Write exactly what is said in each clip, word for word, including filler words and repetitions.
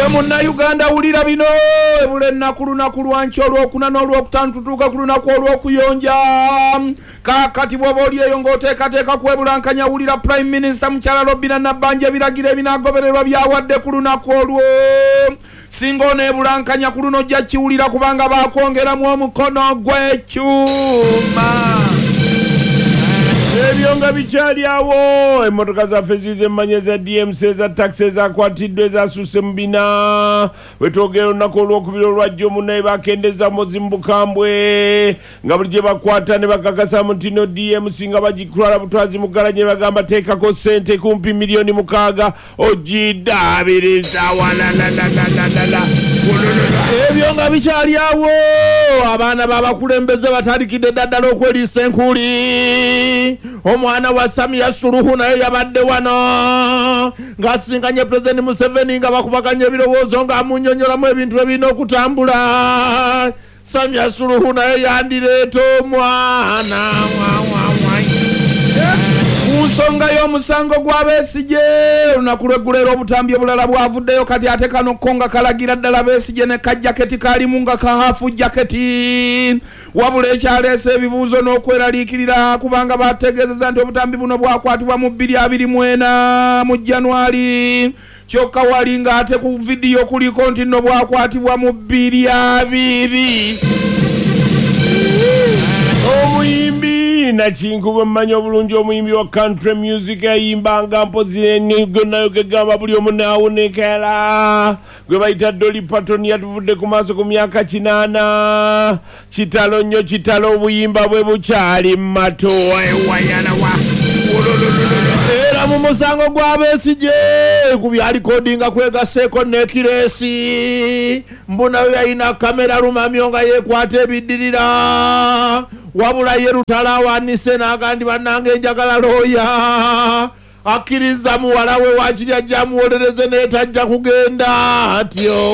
gwe munna Uganda wulira bino ebule ennaku lunaku lwanki olwokuna n'olwokutaano tutuuka ku lunaku olw'okuyonja kaakati bw'oba oli eyo ng'oteekateeka kwebulankanya wulira Prime Minister mukyala Robinah Nabbanja ebiragiro ebinaagobererwa byawadde ku lunaku olwo singa oneebulankanya ku luno ojja kiwulira kubanga baakwongeramu omukono gw'ekyuma ebyo nga bikyali awo emmotoka zaffe zizo emmanya eza D M C eza taxi ezakwatiddwa ezasusse mu bina wetwogera olunaku olwokubiri olwajja omunaye bakendeza mozi mu bukambwe nga buli gye bakwata ne bakakasa mu ntino D M C nga bagitwala butwazi mu galanye bagamba teekako ssente kumpi miliyoni mukaaga ogidaabiriza walalalalala ebyo nga bikyali awo abaana b'abakulembeze batandikidde daddala okweriisa enkuli omwana wa Samia Suluhu naye yabadde wano ng'asisinkanye President Museveni nga bakubaganya ebirowoozo ng'amunnyonnyolamu ebintu ebirina okutambula. Samia Suluhu naye yandireeta omwana ku nsonga y'omusango gwa Besigye olunaku lw'eggulero obutambi obulala bwavuddeyo kati ate kano ko nga kalagira ddala Besigye ne kajaketi kaalimu nga kahafu jaketi wabula ekyaleese ebibuuzo n'okweraliikirira kubanga bategeezeza nti obutambi buno bwakwatibwa mu bbiri abiri mu ena mu January kyokka wali ng'ate ku vidiyo kuliko nti nno bwakwatibwa mu bbiri abiri. Omuyimbi Nakinkuba mmanyi obulungi omuyimbi wa country music yayimbanga mpozi nayo gegamba buli omu naawonekera gwe bayita Dolly Parton yatuvudde ku maaso ku myaka kinaana kitalo nnyo kitalo obuyimba bwe bukyali mato wayalawa era mu musango gwa Besigye ku byalikodinga kwegaseeko n'ekiresi mbunayo yalina kamera lumamyo nga yeekwata ebiddirira wabula ye Lutalo awanise n'agandi bannange enjagala looya akkiriza muwala we waakiri ajja amuwolereze naye tajja kugenda atyo.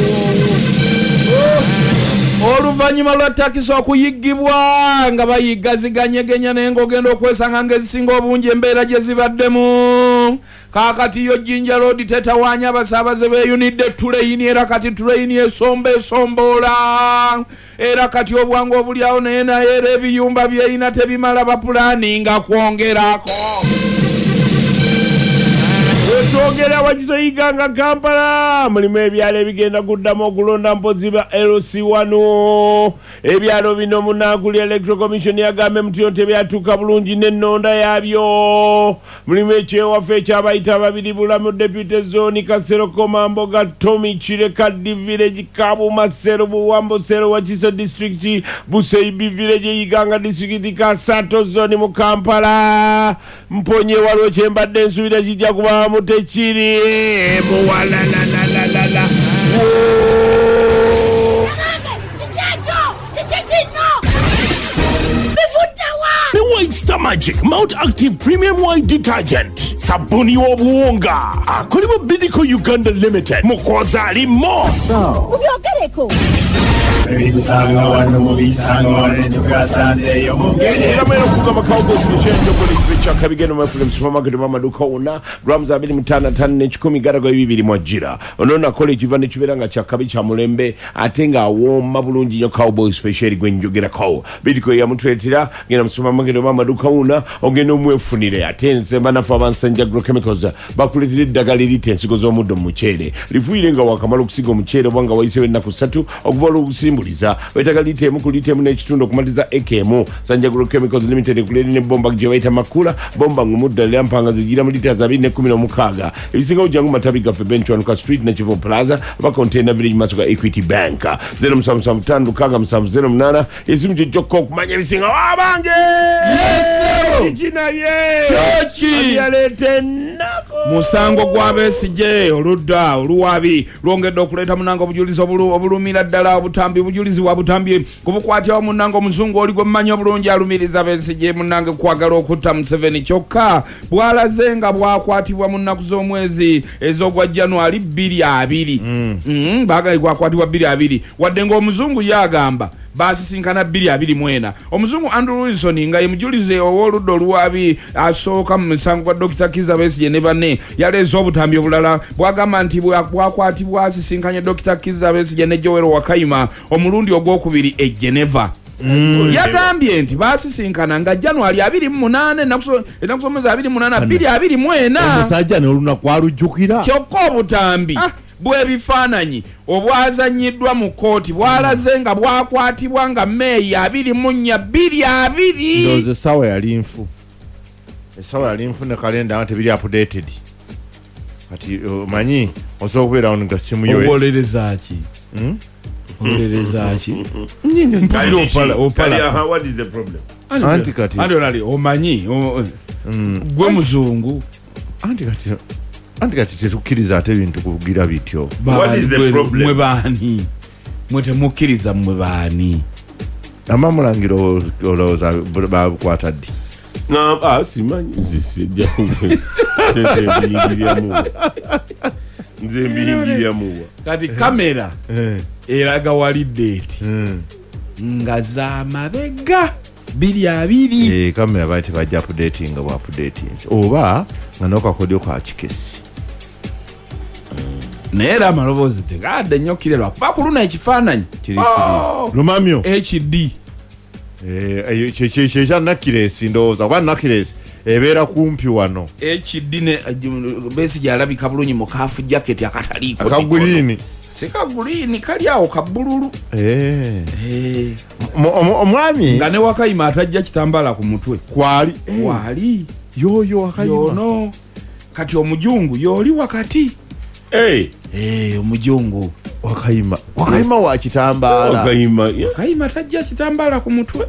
Oluvannyuma lwa takisi okuyiggibwa nga bayiggaziganyegenya naye ng'ogenda okwesanga ng'ezisinga obungi embeera gye zibaddemu kaakati yo Jinja Road tetawaanya abasaabaze beeyunidde tuleyini era kati tuleyini esomba esomboola era kati obwangu obuli awo naye naye era ebiyumba byeyina tebimala bapulaninga kwongerako. Wetwogera wakisoyiga nga Kampala mulimu ebyalo ebigenda kuddamu okulonda mpozi ba L C wano ebyalo bino munankuli Electoral Commission yagambe mutiyo tebyatuuka bulungi n'ennonda yaabyo mulimu ekyewaffe ekyabayita babiri bulamu Deputy Zone Kasero Komamboga Tommy Kireka Village Kabuma Sero Buwambo Sero Wakiso District Buseibi Village Iganga District Kasato Zone mu Kampala mponye waliwo kyembadde ensubira kijja kuba mutekiri muwala la la la la la The White Star Magic Mount Active Premium White Detergent sabuni w'obuwunga akolebwa Bidco Uganda Limited mukoza alimo ubyogereko ebisanga wano mu bisanga wano tugasande yo mugere Kamera kugamba Cowboys Mission Police Picture kabigeno mu film supermarket mama duka una grams abiri mitana tano n'ekikumi garago bibiri mu jira onona college vane kiberanga kya kabi kya mulembe atenga awoma bulungi nyo Cowboys special gwenjogera ko Bidco ya mutretira ngena mu supermarket mama duka una ogenda omwefunire atenze banafa abansanja agrochemicals bakuletire dagali litensigo zo muddo muchere lifuire nga wakamala okusiga omuchere bwanga wayisewe na kusatu okubalo okusimbuliza wetagalite mu kulite mu n'ekitundu okumaliza A K M Sanja Agrochemicals Limited kuleni ne bomba gye bayita makula bomba ngumudda lyampanga zigira mu lita za abiri ne kumi n'omukaaga ebisinga ojangu matabi gafe Benchwanuka Street ne Chivo Plaza ba container village masuka Equity Bank zero musanvu musanvu ttaano lukaaga musanvu zero munaana esimu gye jokko okumanya ebisinga wabange yes China ye chochi yalete nako musango gwa Besigye oludda oluwabi lwongedde okuleeta munango obujulizi obulumira ddala obutambi bujulizi wa butambi kubukwatya munango omuzungu oli gwe mmanyi obulungi alumiriza Besigye munange kwagala okutta Museveni kyokka bwalaze nga bwakwatibwa mu nnaku z'omwezi ez'ogwa January bbiri abiri mm. mm, baagaye gwakwatibwa bbiri abiri wadde ng'omuzungu yagamba basisinkana bbiri abiri mu ena omuzungu Andrew Wilson nga ye mujulize ow'oludda oluwabi asooka mu musango gwa Dokita Kizza Besigye ne banne yaleese obutambi obulala bwagamba nti bwakwatibwa asisinkanye Dokita Kizza Besigye ne Joel Wakayima omulundi ogwokubiri e Geneva. Mm. Yagambye nti basisinkana nga January abiri mu munane enakusomeza abiri mu munane bbiri abiri mu ena omusajja n'olunaku alujjukira kyokka obutambi ah. bw'ebifaananyi obwazanyiddwa mu kooti bwalaze nga bwakwatibwa nga Meeyi abiri mu nnya bbiri abiri ndowooza essaawa yali nfu essaawa yali nfu ne kalenda nga tebiri updated kati omanyi osobola okubeerawo nga simu yo owolereza ki owolereza ki anti kati omanyi gwe muzungu anti kati anti kati tetukkiriza ate ebintu kugira bityo mwe baani mwe temukkiriza mwe baani amamulangira olowooza bakwata ddi simanyi zisijja nze mbiyingiryamuwa kati kamera eraga walidde eti nga z'amabega bbiri abiri kamera baali tebajja updatinga bwa updatings oba nga n'okakodyo ka kikesi naye era amaloboozi tegadde nnyo kire lwakuba kuluna ekifaananyi lumamyo H D kyekya nakiresi ndowooza kuba nakiresi ebeera kumpi wano H D ne Besigye alabika bulungi mu kaafu jaketi akataliiko akagulini sikagulini kali awo kabbululu omwami nga ne Wakayima atajja kitambala ku mutwe kwali kwali yoyo Wakayima yono kati omujungu yoli wakati eh eh omujungu Wakayima Wakayima wa kitambala Wakayima Wakayima tajja kitambala ku mutwe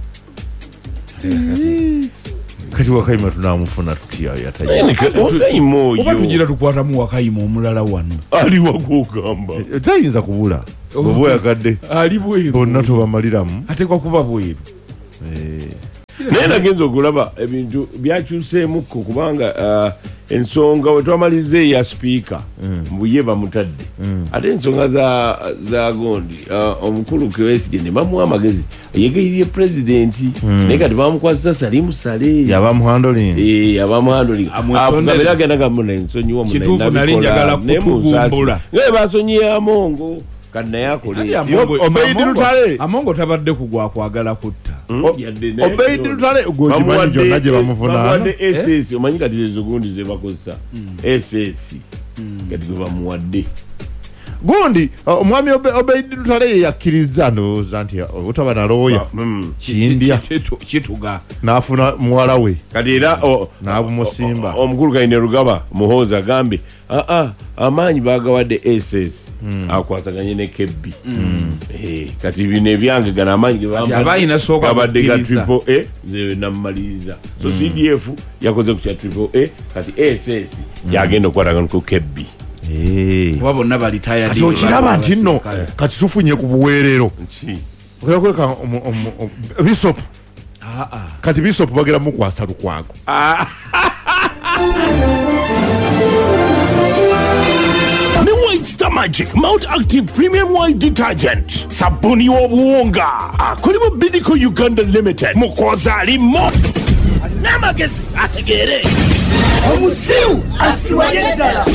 kati Wakayima tunamufuna tutya yatajja Wakayima oyo oba tugira tukwata mu Wakayima omulala wano ali wakugamba tayinza kubula obo yagadde ali bweru bonna tobamaliramu atekwa kuba bweru naye nagenza okulaba ebintu byakyuseemukko kubanga ensonga wetwamalize ya speaker mbuye bamutadde ate ensonga za gondi omukulu Besigye ne bamuwa amagezi yegayirye pulezidenti naye kati bamukwasisa salimu sale yabamuhandoling yabamuhandoling abera agenda gamuna ensonyiwa kituufu nali njagala kutugumbula ngaye basonyiye Amongo kati naye akole Obeidi Lutale Amongo tabadde kugwa kwagala kutta Obeidi Lutale ugojimanyi gyonna gye bamuvunaana S S omanyi kati ezo gundi ze bakozesa S S kati gwe bamuwadde gundi omwami Obeidi Lutale ye yakkiriza ndowooza nti obutaba na looya kindya kituga n'afuna muwala we kati era n'abumusimba omukulu Kaine Rugaba Muhoozi agambe aa amaanyi bagawadde S S akwataganye ne Kebbi kati bino ebyange gana amaanyi gabadde ga triple A nze namumaliriza so C D F yakoze ku kya triple A kati S S yagenda okukwatagana ku Kebbi kuba bonna balitaya kati okiraba nti nno kati tufunye ku buweerero oyakweka Bishop kati Bishop bagera mukwasa lukwago Star Magic Mount Active Premium White Detergent sabuni w'obuwunga akolebwa Bidco Uganda Limited mukoza alimo namagezi ategeere omusiu asiwaye ddala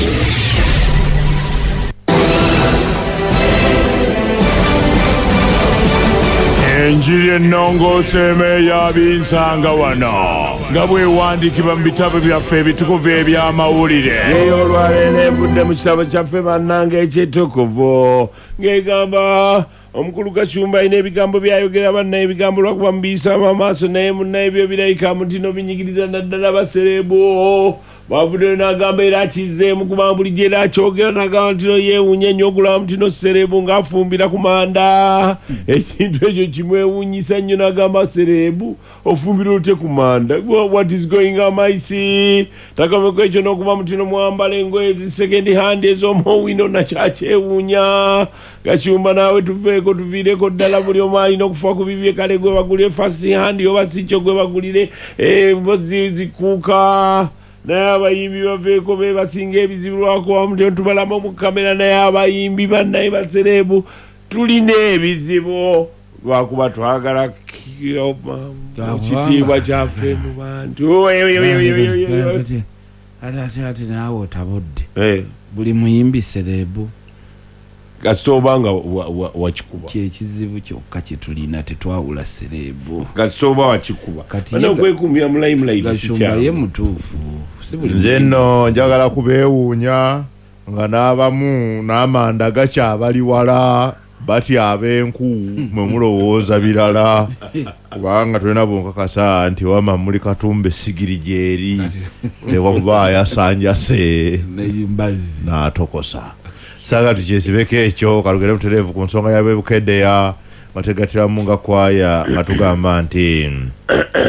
enjiri ennongoose emeeya binsanga wano nga bwewandikibwa mu bitabo byaffe ebitukuvu eby'amawulire eyo olwaleero evudde mu kitabo kyaffe bannanga ekitukuvu ng'egamba omukulu Kacumba alina ebigambo byayogera bannaye ebigambo lwakuba mubiyisaamu amaaso naye munnaye ebyo birayika mutino binyigiriza naddala baserebu bwavuddeyo n'agamba era akizzeemu kuba bulijjo era akyogera n'agamba ntino yeewuunya ennyo ogulaba mutino serebu ng'afumbira ku manda ekintu ekyo kimwewuunyisa nnyo n'agamba serebu ofumbira otya ku manda what is going on maisi takameko ekyo n'okuba mutino mwambala engoye zisekendi handi ez'omuwino nakyakyewuunya Kacumba naawe tuveeko tuviireko ddala buli omu alina okufa ku bibye kale gwe bagulire fasi handi oba si kyo gwe bagulire embozi zikuuka naye abayimbi baveeko be basinga ebizibu lwako wamu tubalamu mu kamera naye abayimbi bannaye baserebu tulina ebizibu lwakuba twagala ekitiibwa kyaffe mu bantu ate ate ate naawe otabodde buli muyimbi serebu kasita obanga wakikuba kyekizibu kyokka kyetulina tetwawula serebu kasita oba wakikuba okwekuumira mulayimulayigasumba ye mutuufu nze nno njagala kubeewuunya nga n'abamu n'amanda gakyabali wala batya ab'enku mwe mulowooza birala kubanga tulina bonkakasa nti wama muli katumba essigiri gyeri newakuba yasanjase n'atokosa saaga tukyesibeko ekyo kalugere mutereevu ku nsonga y'abeebukeddeya mategatiramu nga kwaya nga tugamba nti